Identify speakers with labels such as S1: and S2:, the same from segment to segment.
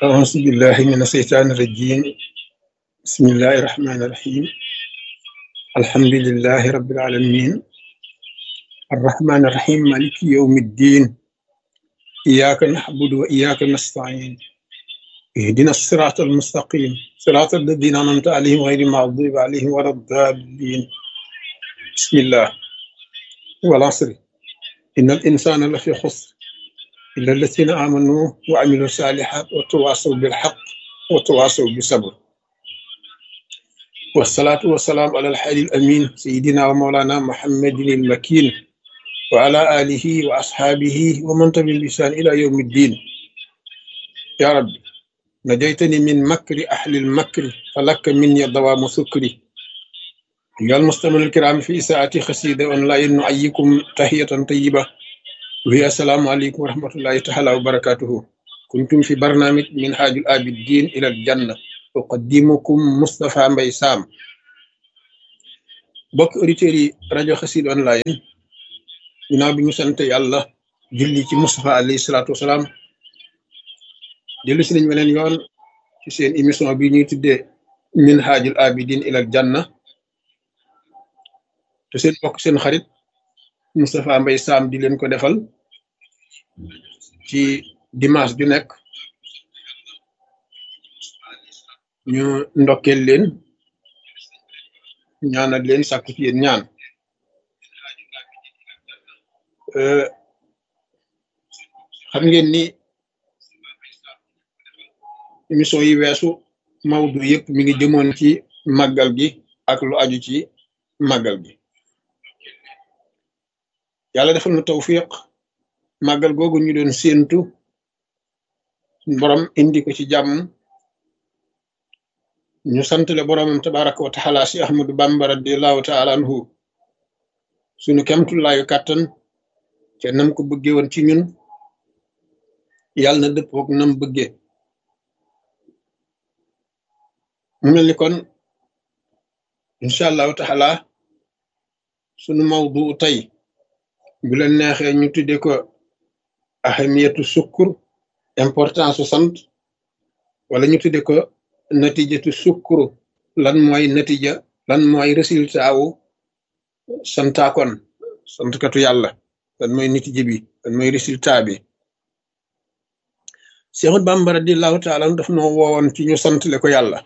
S1: أعوذ بالله من الشيطان الرجيم. بسم الله الرحمن الرحيم. الحمد لله رب العالمين، الرحمن الرحيم، مالك يوم الدين. إياك نعبد وإياك نستعين. اهدنا الصراط المستقيم، صراط الذين أنعمت عليهم غير المغضوب عليهم ولا الضالين. بسم الله والعصر، إن الإنسان لفي خسر إلا الذين آمنوا وعملوا الصالحات وتواصوا بالحق وتواصوا بالصبر. والصلاة والسلام على الحي الأمين سيدنا ومولانا محمد المكين وعلى آله وأصحابه ومن تبعهم بإحسان إلى يوم الدين. يا رب نجيتني من مكر أهل المكر، فلك مني دوام سكري. أيها المستمعون الكرام، في ساعة خسيدة أونلاين نحييكم تحية طيبة وهي السلام عليكم ورحمة الله تعالى وبركاته. كنتم في برنامج منهاج العابدين إلى الجنة، أقدمكم مصطفى مبي سام. bokk auditeurs yi rajo Xassida online, ginnaaw bi ñu sant yàlla julli ci Mustafa alayhi salaatu wasalaam, dellu si nañ weneen yoon ci seen émission bi ñuy tuddee minhajul abidin ilal janna, te seen bokk seen xarit Moustapha Mbaye Sam di leen ko defal ci dimanche ju nekk. ñu ndokkeel leen, ñaanal leen, sàkku ci yéen ñaan. xam ngeen ni émission yi weesu mawdu yëpp mi ngi jëmoon ci màggal gi ak lu aju ci màggal gi. yàlla defal na tawfiq màggal googu ñu doon séentu borom indi ko ci jàmm. ñu santale boromam tabaraka wa taala si Ahmadu Bamba radiallahu taala anhu sunu kemtullaayu kàttan te nam ko bëggee woon ci ñun, yàlla na dëppook nam bëggee. mu mel ni kon incha allahu taala sunu mawdu tey bu leen neexee ñu tudde ko ahamiyatu sukkur, importance su sant, wala ñu tudde ko natijatu sukkuru, lan mooy natija, lan mooy résultat wu santaakon, santkatu yàlla, lan mooy natija bi, lan mooy résultat bi. Seexul Bamba radiyallahu taala daf noo woowoon ci ñu santle ko yàlla.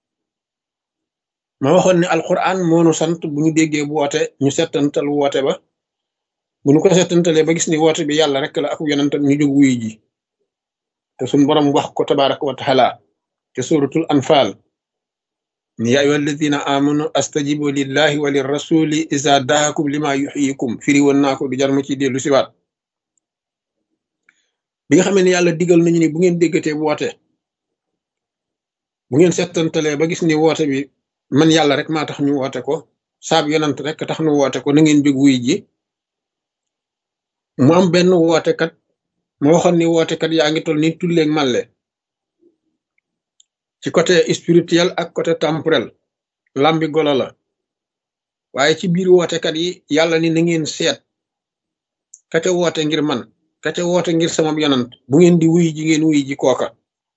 S1: ma waxoon ne alquran moonu sant bu ñu déggee bu woote ñu settantal woote ba, bu ñu ko settantalee ba gis ni woote bi yàlla rek la ak yonentam ñu jóg wuyu ji. te suñ borom wax ko tabaraka wa taala te suratul anfal ni yaa ayyuha alladina amanu astajibu lillahi wa lirrasuli iza daakum lima yuhyikum. firi woon naa ko du jar ma ci dellu siwaat. bi nga xamee ne yàlla digal nañu ni bu ngeen déggatee woote, bu ngeen settantalee ba gis ni woote bi man yàlla rek maa tax ñu woote ko, saab yonant rek tax ñu woote ko, na ngeen jóg wuy ji. mu am benn wootekat, ma waxoon ni wootekat yaa ngi toll ni tulleeg màlle ci côté spirituel ak côté temporel, lambi golo la. waaye ci biir wootekat yi yàlla ni na ngeen seet kate woote ngir man, kate woote ngir sama yonant, bu ngeen di wuy ji ngeen wuy ji kooka.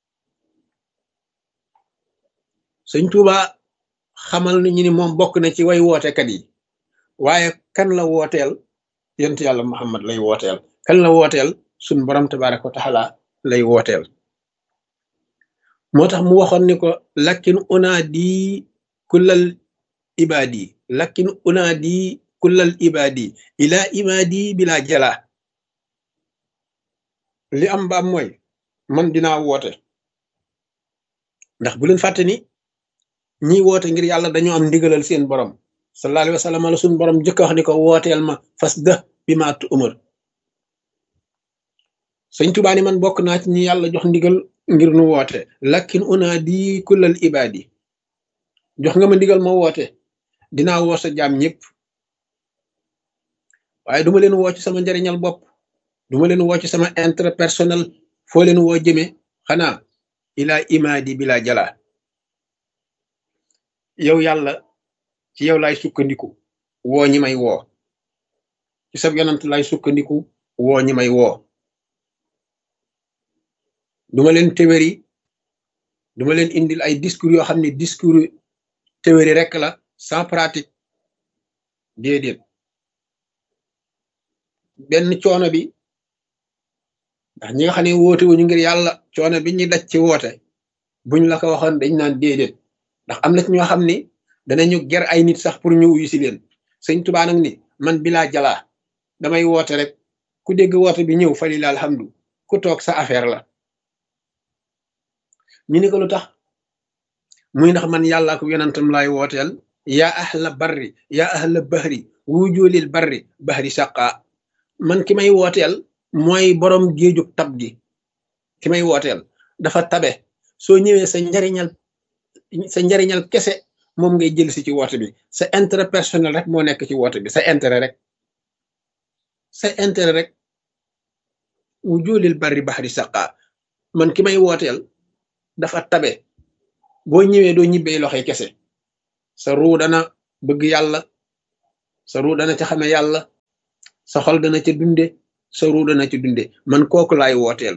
S1: sëñ Tuuba xamal nañu ni moom bokk na ci way wootekat yi, waaye kan la wooteel? yonent yàlla Muhammad lay wooteel. kan la wooteel? sun borom tabaraka wa taala lay wooteel. moo tax mu waxoon ni ko lakkin unaadi kullal ibaadi, lakkin unaadi kullal ibaadi ila imaadi bila jala. li am ba am mooy man dinaa woote, ndax bu leen fàtte ni ñi woote ngir yàlla dañoo am ndigalal seen borom. sallallahu alayhi wa sallam la suñ borom jëkk wax ni ko wooteel ma fas dë bi ma tu umar. sëñ Tuubaa ni man bokk naa ci ñi yàlla jox ndigal ngir nu woote. lakkin unaadi kullal ibaadi, jox nga ma ndigal ma woote, dinaa woo sa jaam ñëpp, waaye duma leen woo ci sama njariñal bopp, duma leen woo ci sama intérêt personnel. foo leen woo jëme xanaa ilaa imaadi bila jala. yow yàlla ci yow laay sukkandiku woo ñi may woo, ci sab yonant laay sukkandiku woo ñi may woo. duma leen téwéri duma leen indil ay discours yoo xam ne discours théorie rek la sans pratique déedéet benn coono bi ndax ñi nga xam ne woote wuñu ngir yàlla coono bi ñuy daj ci woote buñ la ko waxoon dañ naan déedéet ndax am na ci ñoo xam ni danañu ger ay nit sax pour ñu wuyu si leen sëñ Tuubaa nag ni man bilaa jalaa damay woote rek ku dégg woote bi ñëw falila alhamdu ku toog sa affaire la ñu ni ko lu tax muy ndax man yàllaa ko yonentam laay wooteel yaa ahla barri yaa ahla bahri wujoolil barri bahri saqa man ki may wooteel mooy borom géejug tab gi ki may wooteel dafa tabe soo ñëwee sa njariñal kese moom ngay jël si ci woote bi sa intérêt personnel rek moo nekk ci woote bi sa intérêt rek wujoolil barri bahri saqa man ki may wooteel dafa tabe boo ñëwee doo ñibbee loxoy kese sa ruu dana bëgg yàlla sa ruu dana ca xame yàlla sa xol dana ca dunde sa ruu dana ca dunde man kooku laay wooteel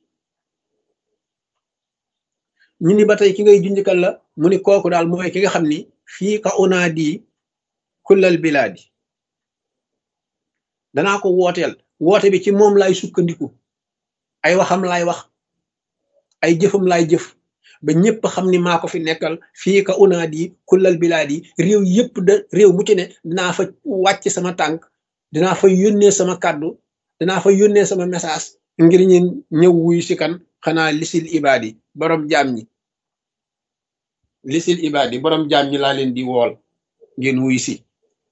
S1: ñu ni ba tey ki ngay junjkal la mu ni kooku daal mooy ki nga xam ni fii ka unaadi kullal bilaadi danaa ko wooteel woote bi ci moom laay sukkandiku ay waxam laay wax ay jëfam laay jëf ba ñëpp xam ni maa ko fi nekkal fii ka unaadi kullal bilaadi réew yëpp réew mu ci ne dinaa fa wàcc sama tànk dinaa fa yónnee sama kàddu dinaa fa yónnee sama message ngir ñu ñëw wuyu si kan xanaa lisil ibaadi borom jaam ñi lisil ibaadi borom jaam ñi laa leen di wool ngeen wuyu si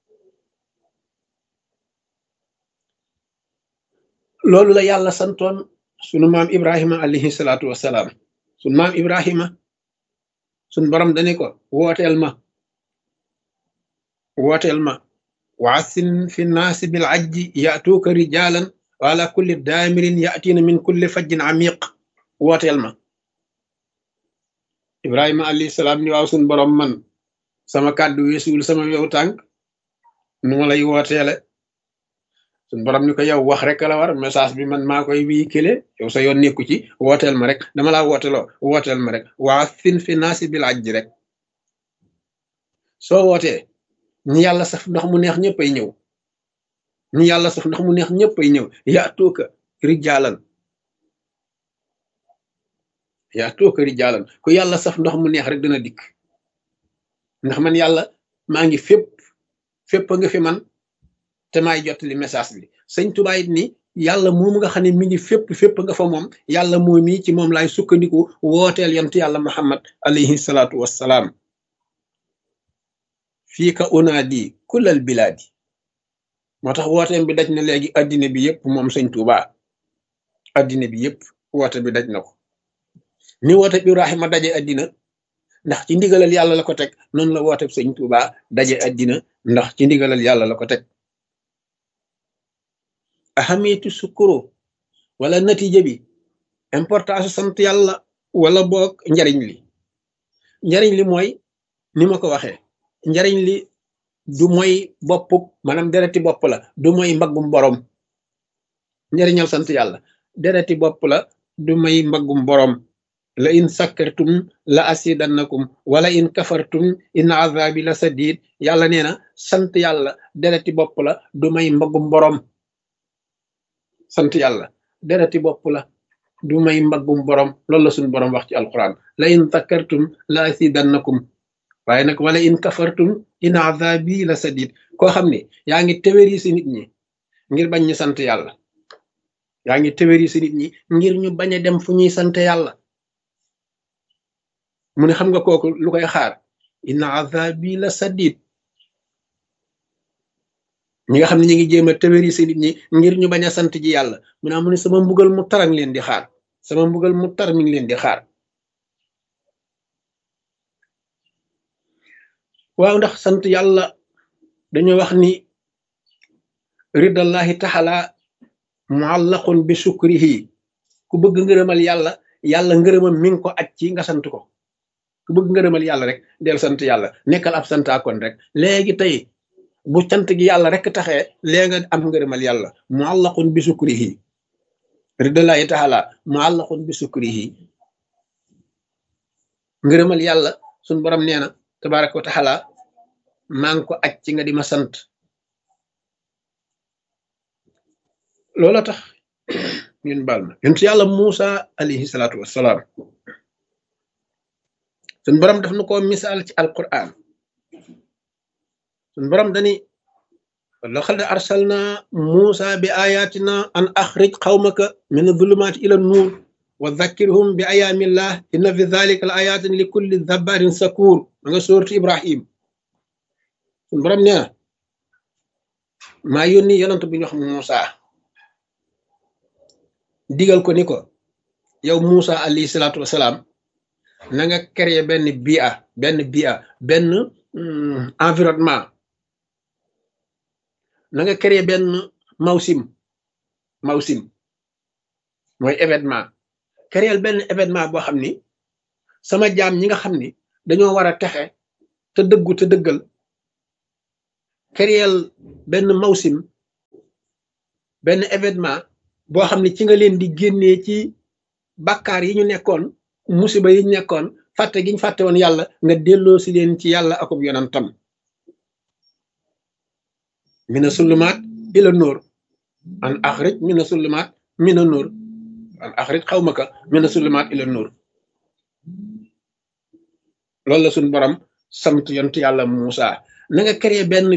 S1: loolu la yàlla santoon sunu maam Ibrahima alayhi salaatu wassalaam sunu maam Ibrahima sunu borom dane ko wooteel ma waasin fi naasi bil ajji yaatuuka rijaalan wa ala kulli daamirin yaatiina min kulli fajjin amiq wooteel ma Ibrahima alayhi salaam ni waaw sunu borom man sama kàddu weesuwul sama yow tànk nu ma lay wooteele suñ borom ni ko yow wax rek la war message bi man maa koy véhiculer yow sa yoon nekku ci wooteel ma rek dama laa wooteloo wooteel ma rek waa fin fi naasi bil ajji rek soo wootee ñi yàlla saf ndox mu neex ñëpp ay ñëw ñi yàlla saf ndox mu neex ñëpp ay ñëw yaatuuka rijaalan ku yàlla saf ndox mu neex rek dina dikk ndax man yàlla maa ngi fépp nga fi man te maay jottali message bi sëñ Tuubaa it ni yàlla moomu nga xam ne mi ngi fépp nga fa moom yàlla moo mii ci moom laay sukkandiku wooteel yonent yàlla Muhammad alayhi salaatu wassalaam fii ka unaadi kullal bilaadi moo tax wooteem bi daj na léegi addina bi yëpp moom sëñ Tuubaa addina bi yëpp woote bi daj na ko ni woote bi Ibrahima daje addina ndax ci ndigalal yàlla la ko teg noonu la woote sëñ Tuubaa daje addina ndax ci ndigalal yàlla la ko teg ahamitu sukuro wala natija bi importance sant yàlla wala boog njariñ li mooy ni ma ko waxee njariñ li du mooy bopp maanaam dereti bopp la du mooy mbaggum borom njariñal sant yàlla dereti bopp la du may mbaggum borom la in sakkartum la asidannakum wala in kafartum in azabi la sadid yàlla nee na sant yàlla dereti bopp la du may mbaggum borom sant yàlla dereti bopp la du may mbaggum borom loolu la suñu borom wax ci alquran la in sakkartum la asidannakum waaye nag wala in kafartum in azabi la sadid koo xam ne yaa ngi téwéri si nit ñi ngir bañ ñu sant yàlla yaa ngi téwéri si nit ñi ngir ñu bañ a dem fu ñuy sant yàlla mu ne xam nga kooku lu koy xaar in azabi la sadid ñi nga xam ne ñu ngi jéem a téwéri si nit ñi ngir ñu bañ a sant ji yàlla mu ne sama mbugal mu tar a ngi leen di xaar sama mbugal mu tar mi ngi leen di xaar waaw ndax sant yàlla dañoo wax ni ridallahi taala muallaqun bi shukrihi ku bëgg ngërëmal yàlla yàlla ngërëmam mi ngi ko aj ci nga sant ko ku bëgg ngërëmal yàlla rek del sant yàlla nekkal ab santaakoon rek léegi tey bu cant gi yàlla rek taxee léegi nga am ngërëmal yàlla muallaqun bi shukrihi ridallahi taala muallaqun bi shukrihi ngërëmal yàlla suñ borom nee na tabaraka wa taala maa ngi ko aj ci nga di ma sant loola tax ñun baal ma yonent yàlla Muusa alayhi salaatu wassalaam suñ borom daf na ko misaal ci alquran suñ borom dani laqad arsalna Muusa bi ayatina an axrij qawmaka min adh-dhulumati ila an-nur wa dhakkirhum bi ayamillah inna fi dhalika la ayatin li kulli dhabarin shakur ma nga sourate Ibrahim suñ borom nee na maa yónni yonent bu ñu wax Muusa digal ko ni ko yow Muusa alayhi salaatu wasalaam na nga créer benn environnement na nga créer benn mawsim mooy événement créer benn événement boo xam ni sama jaam ñi nga xam ni dañoo war a texe te dëggu te dëggal créer benn mawsim benn événement boo xam ne ci nga leen di génnee ci bàkkaar yi ñu nekkoon musiba yi ñu nekkoon fàtte gi ñu fàtte woon yàlla nga delloo si leen ci yàlla akub yonentam mina sulumaat ila nóor an axrij mina sulumaat mina nóor an axrij xawmaka mina sulumaat ila nóor loolu la suñu borom sant yonent yàlla Muusa na nga créer benn